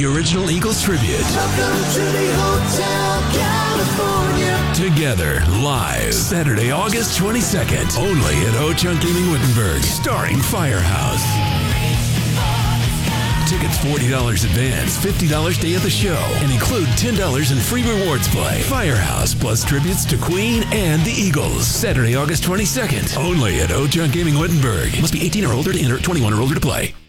the original Eagles tribute. Welcome to the Hotel California. Together, live, Saturday, August 22nd, only at Ho-Chunk Gaming Wittenberg, starring Firehouse. Tickets $40 advance, $50 day of the show, and include $10 in free rewards play. Firehouse plus tributes to Queen and the Eagles. Saturday, August 22nd, only at Ho-Chunk Gaming Wittenberg. Must be 18 or older to enter, 21 or older to play.